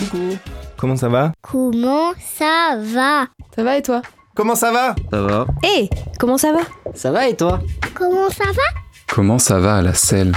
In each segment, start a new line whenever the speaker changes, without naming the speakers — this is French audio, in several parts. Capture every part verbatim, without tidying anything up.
Coucou, comment ça va?
Comment ça va?
Ça va et toi?
Comment ça va?
Ça va.
Hé, hey, comment ça va?
Ça va et toi?
Comment ça va?
Comment ça va à la selle?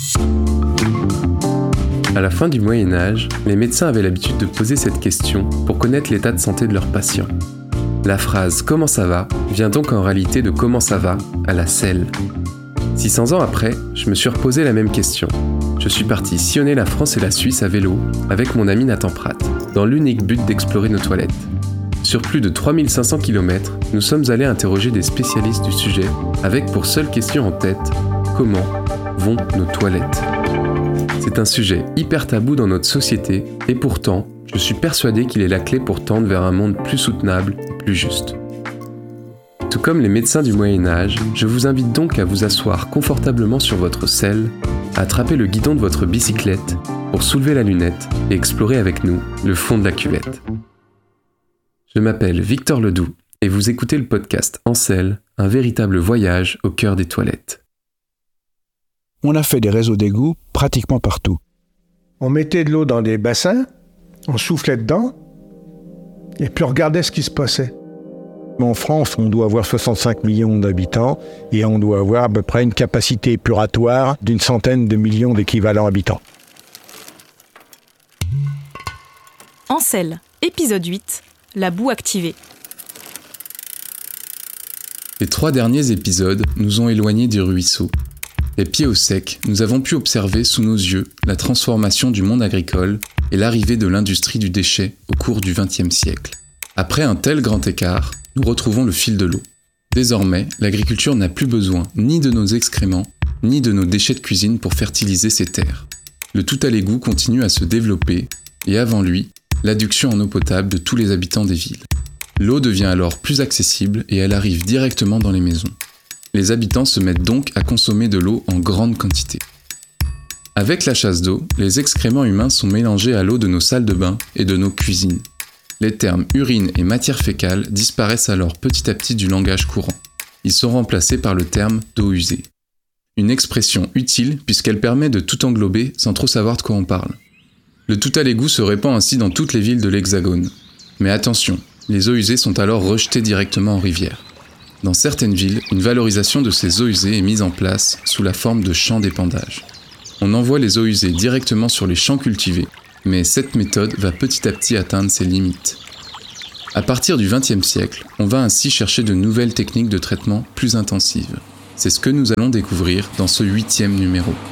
À la fin du Moyen-Âge, les médecins avaient l'habitude de poser cette question pour connaître l'état de santé de leurs patients. La phrase « Comment ça va ?» vient donc en réalité de « Comment ça va ?» à la selle. six cents ans après, je me suis reposé la même question. Je suis parti sillonner la France et la Suisse à vélo avec mon ami Nathan Pratt, dans l'unique but d'explorer nos toilettes. Sur plus de trois mille cinq cents kilomètres, nous sommes allés interroger des spécialistes du sujet avec pour seule question en tête « Comment vont nos toilettes ?» C'est un sujet hyper tabou dans notre société et pourtant, je suis persuadé qu'il est la clé pour tendre vers un monde plus soutenable et plus juste. Tout comme les médecins du Moyen-Âge, je vous invite donc à vous asseoir confortablement sur votre selle, à attraper le guidon de votre bicyclette pour soulever la lunette et explorer avec nous le fond de la cuvette. Je m'appelle Victor Ledoux et vous écoutez le podcast En Selle, un véritable voyage au cœur des toilettes.
On a fait des réseaux d'égouts pratiquement partout.
On mettait de l'eau dans des bassins, on soufflait dedans, et puis on regardait ce qui se passait.
En France, on doit avoir soixante-cinq millions d'habitants et on doit avoir à peu près une capacité épuratoire d'une centaine de millions d'équivalents habitants.
En Selle, épisode huit, la boue activée.
Les trois derniers épisodes nous ont éloignés du ruisseau. Les pieds au sec, nous avons pu observer sous nos yeux la transformation du monde agricole et l'arrivée de l'industrie du déchet au cours du vingtième siècle. Après un tel grand écart, nous retrouvons le fil de l'eau. Désormais, l'agriculture n'a plus besoin ni de nos excréments, ni de nos déchets de cuisine pour fertiliser ses terres. Le tout à l'égout continue à se développer et avant lui, l'adduction en eau potable de tous les habitants des villes. L'eau devient alors plus accessible et elle arrive directement dans les maisons. Les habitants se mettent donc à consommer de l'eau en grande quantité. Avec la chasse d'eau, les excréments humains sont mélangés à l'eau de nos salles de bain et de nos cuisines. Les termes urine et matière fécale disparaissent alors petit à petit du langage courant. Ils sont remplacés par le terme d'eau usée. Une expression utile puisqu'elle permet de tout englober sans trop savoir de quoi on parle. Le tout à l'égout se répand ainsi dans toutes les villes de l'Hexagone. Mais attention, les eaux usées sont alors rejetées directement en rivière. Dans certaines villes, une valorisation de ces eaux usées est mise en place sous la forme de champs d'épandage. On envoie les eaux usées directement sur les champs cultivés, mais cette méthode va petit à petit atteindre ses limites. À partir du vingtième siècle, on va ainsi chercher de nouvelles techniques de traitement plus intensives. C'est ce que nous allons découvrir dans ce huitième numéro.